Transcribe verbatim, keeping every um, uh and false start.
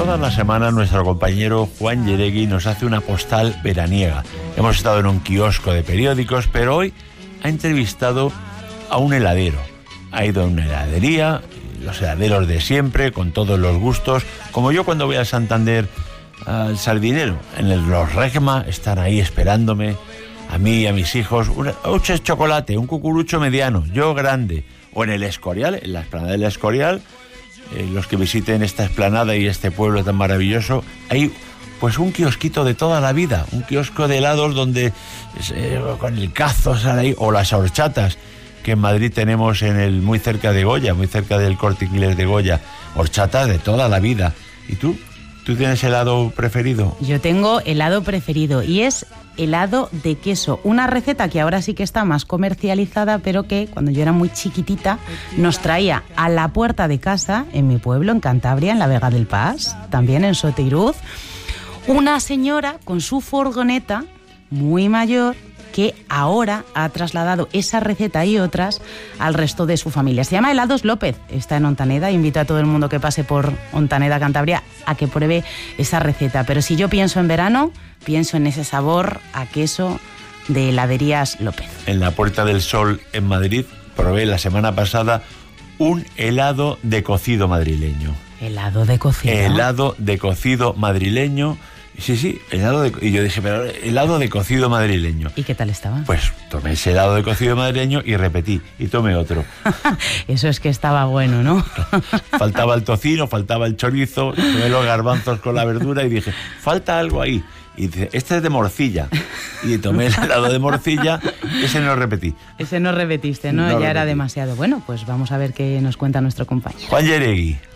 todas las semanas nuestro compañero Juan Yeregui nos hace una postal veraniega. Hemos estado en un kiosco de periódicos, pero hoy ha entrevistado a un heladero. Ha ido a una heladería, los heladeros de siempre, con todos los gustos, como yo cuando voy a Santander al Sardinero. En el, los Regma están ahí esperándome, a mí y a mis hijos, un ocho de chocolate, un cucurucho mediano, yo grande, o en el Escorial, en la explanada del Escorial. Eh, los que visiten esta explanada y este pueblo tan maravilloso, hay pues un kiosquito de toda la vida, un kiosco de helados donde eh, con el cazo sale ahí, o las horchatas que en Madrid tenemos en el muy cerca de Goya, muy cerca del Corte Inglés de Goya, horchatas de toda la vida. ¿Y tú? ¿Tú tienes helado preferido? Yo tengo helado preferido y es helado de queso, una receta que ahora sí que está más comercializada, pero que cuando yo era muy chiquitita nos traía a la puerta de casa, en mi pueblo, en Cantabria, en la Vega del Pas, también en Soteiruz, una señora con su furgoneta muy mayor que ahora ha trasladado esa receta y otras al resto de su familia. Se llama Helados López, está en Ontaneda. Invito a todo el mundo que pase por Ontaneda, Cantabria, a que pruebe esa receta. Pero si yo pienso en verano, pienso en ese sabor a queso de Heladerías López. En la Puerta del Sol, en Madrid, probé la semana pasada un helado de cocido madrileño. ¿Helado de cocido? Helado de cocido madrileño. Sí, sí, helado de... Y yo dije, pero helado de cocido madrileño. ¿Y qué tal estaba? Pues tomé ese helado de cocido madrileño y repetí, y tomé otro. Eso es que estaba bueno, ¿no? Faltaba el tocino, faltaba el chorizo, tomé los garbanzos con la verdura y dije, falta algo ahí. Y dice, este es de morcilla. Y tomé el helado de morcilla, ese no repetí. Ese no repetiste, ¿no? No ya repetí. Era demasiado. Bueno, pues vamos a ver qué nos cuenta nuestro compañero. Juan Yeregui.